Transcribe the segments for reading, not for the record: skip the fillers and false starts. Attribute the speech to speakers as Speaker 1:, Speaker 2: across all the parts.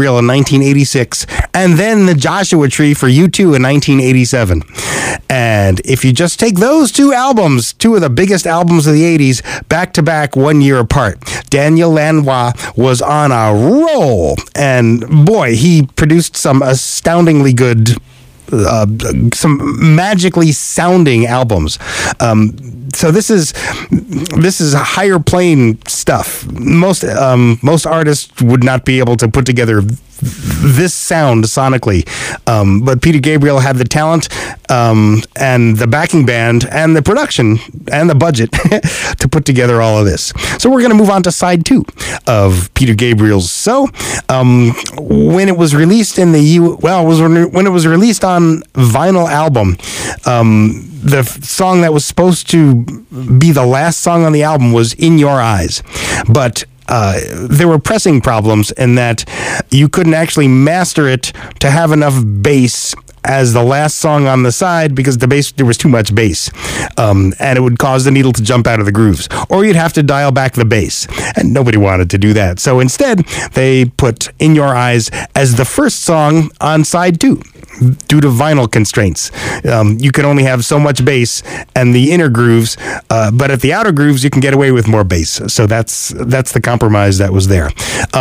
Speaker 1: Gabriel in 1986, and then the Joshua Tree for U2 in 1987. And if you just take those two albums, two of the biggest albums of the 80s, back to back 1 year apart, Daniel Lanois was on a roll. And boy, he produced some astoundingly good, some magically sounding albums. So this is higher plane stuff. Most artists would not be able to put together this sound sonically, but Peter Gabriel had the talent and the backing band and the production and the budget to put together all of this. So we're going to move on to side 2 of Peter Gabriel's So. When it was released when it was released on vinyl album, the song that was supposed to be the last song on the album was In Your Eyes, but there were pressing problems in that you couldn't actually master it to have enough bass as the last song on the side, because there was too much bass, and it would cause the needle to jump out of the grooves, or you'd have to dial back the bass, and nobody wanted to do that. So instead, they put In Your Eyes as the first song on side 2. Due to vinyl constraints, you can only have so much bass and the inner grooves, but at the outer grooves you can get away with more bass. So that's the compromise that was there.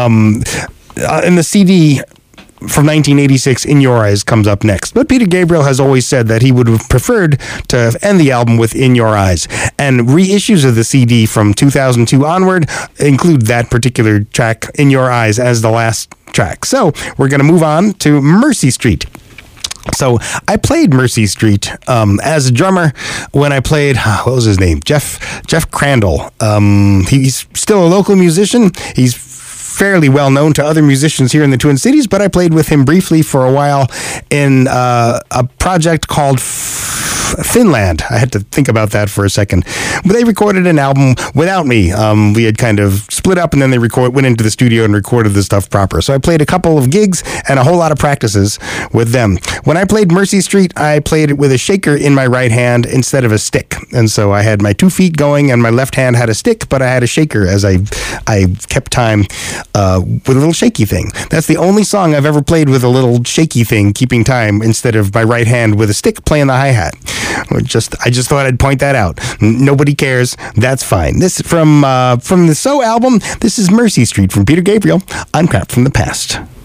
Speaker 1: In the CD from 1986, In Your Eyes comes up next. But Peter Gabriel has always said that he would have preferred to end the album with In Your Eyes. And reissues of the CD from 2002 onward include that particular track, In Your Eyes, as the last track. So we're going to move on to Mercy Street. So I played Mercy Street as a drummer when I played, what was his name? Jeff Crandall. He's still a local musician. He's fairly well known to other musicians here in the Twin Cities, but I played with him briefly for a while in a project called Finland. I had to think about that for a second. But they recorded an album without me. We had kind of split up, and then they went into the studio and recorded the stuff proper. So I played a couple of gigs and a whole lot of practices with them. When I played Mercy Street, I played it with a shaker in my right hand instead of a stick. And so I had my 2 feet going, and my left hand had a stick, but I had a shaker as I kept time with a little shaky thing. That's the only song I've ever played with a little shaky thing keeping time instead of my right hand with a stick playing the hi-hat. I just thought I'd point that out. Nobody cares. That's fine. This from the So album. This is Mercy Street from Peter Gabriel on Crap from the Past.